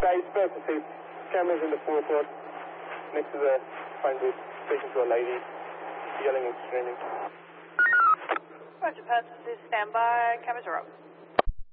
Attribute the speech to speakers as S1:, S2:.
S1: base, first pursuit, cameras in the forecourt, next to the phone booth, speaking to a lady, yelling and screaming.
S2: Roger, Perth, stand by, cameras are up.